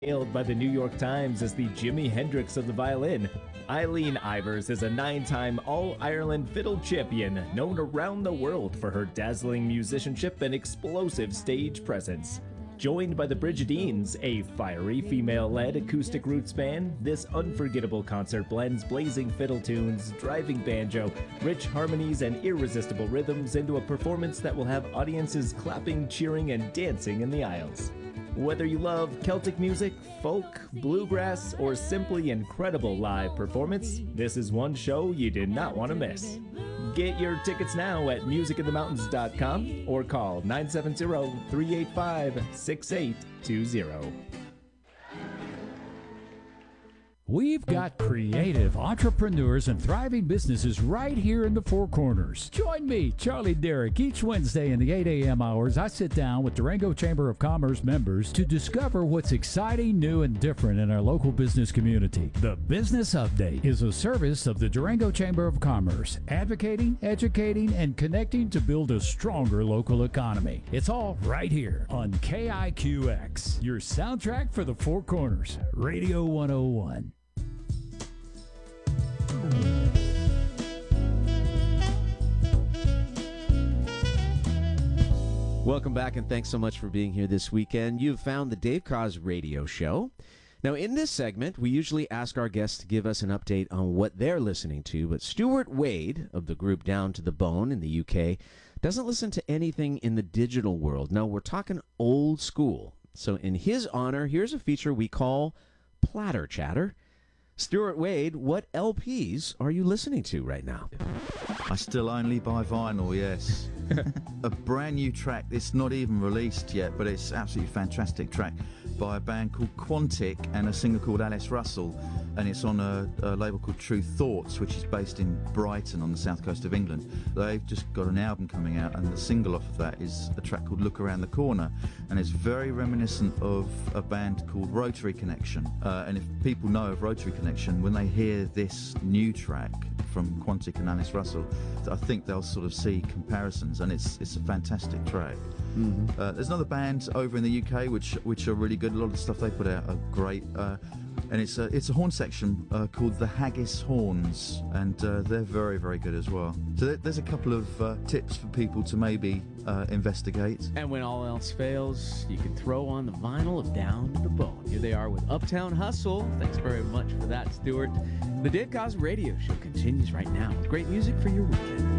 Hailed by the New York Times as the Jimi Hendrix of the violin, Eileen Ivers is a 9-time All-Ireland fiddle champion known around the world for her dazzling musicianship and explosive stage presence. Joined by the Brigidines, a fiery female-led acoustic roots band, this unforgettable concert blends blazing fiddle tunes, driving banjo, rich harmonies, and irresistible rhythms into a performance that will have audiences clapping, cheering, and dancing in the aisles. Whether you love Celtic music, folk, bluegrass, or simply incredible live performance, this is one show you did not want to miss. Get your tickets now at musicinthemountains.com or call 970-385-6820. We've got creative entrepreneurs and thriving businesses right here in the Four Corners. Join me, Charlie Derrick, each Wednesday in the 8 a.m. hours. I sit down with Durango Chamber of Commerce members to discover what's exciting, new, and different in our local business community. The Business Update is a service of the Durango Chamber of Commerce, advocating, educating, and connecting to build a stronger local economy. It's all right here on KIQX, your soundtrack for the Four Corners, Radio 101. Welcome back, and thanks so much for being here this weekend. You've found the Dave Koz Radio Show. Now, in this segment, we usually ask our guests to give us an update on what they're listening to, but Stuart Wade of the group Down to the Bone in the UK doesn't listen to anything in the digital world. No, we're talking old school. So in his honor, here's a feature we call Platter Chatter. Stuart Wade, what LPs are you listening to right now? I still only buy vinyl, yes. A brand new track, it's not even released yet, but it's absolutely fantastic track by a band called Quantic and a singer called Alice Russell, and it's on a label called True Thoughts, which is based in Brighton on the south coast of England. They've just got an album coming out, and the single off of that is a track called Look Around the Corner, and it's very reminiscent of a band called Rotary Connection. And if people know of Rotary Connection, when they hear this new track from Quantic and Alice Russell, I think they'll sort of see comparisons, and it's a fantastic track. Mm-hmm. There's another band over in the UK which are really good. A lot of the stuff they put out are great, and it's a horn section called the Haggis Horns, and they're very, very good as well. So there's a couple of tips for people to maybe investigate. And when all else fails, you can throw on the vinyl of Down to the Bone. Here they are with Uptown Hustle. Thanks very much for that, Stuart. The Dave Koz Radio Show continues right now with great music for your weekend.